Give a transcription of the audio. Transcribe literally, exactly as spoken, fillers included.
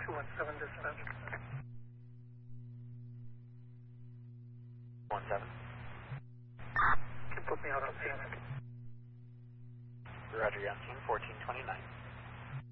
two one seven dispatch. one seven. Can put me out on scene. Roger, you're on scene fourteen twenty-nine.